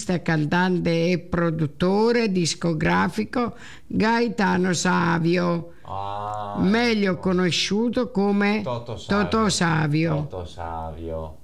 solista, cantante e produttore discografico Gaetano Savio, meglio conosciuto come Totò Savio. Totò Savio.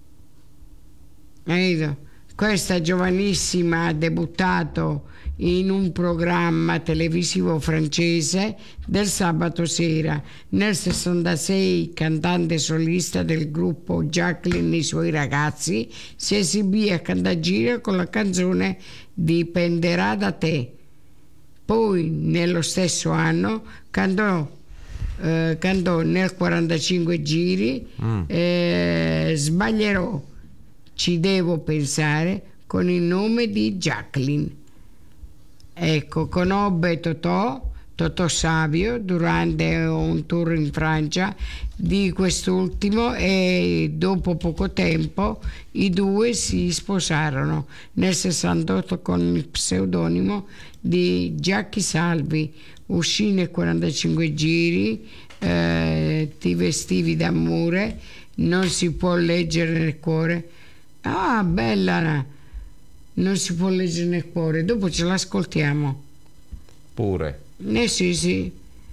Questa giovanissima ha debuttato in un programma televisivo francese del sabato sera. Nel 66, cantante solista del gruppo Jacqueline e i suoi ragazzi, si esibì a Cantagiro con la canzone Dipenderà da te. Poi, nello stesso anno, cantò nel 45 giri Sbaglierò, ci devo pensare, con il nome di Jacqueline. Ecco, conobbe Totò Savio durante un tour in Francia di quest'ultimo e dopo poco tempo i due si sposarono nel 68 con il pseudonimo di Jackie Salvi. Uscì nel 45 giri Ti vestivi d'amore, Non si può leggere nel cuore. Ah, bella! Non si può leggere nel cuore. Dopo ce l'ascoltiamo. Pure. Sì.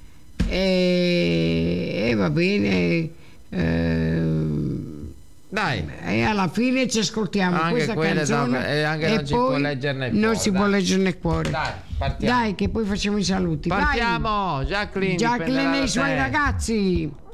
E va bene. Dai. E alla fine ci ascoltiamo Anche questa quelle canzone. e anche non si può leggere nel cuore. Non si può leggere nel cuore. Dai, partiamo. Dai, che poi facciamo i saluti. Partiamo, Vai. Jacqueline Jacqueline e i suoi te. ragazzi.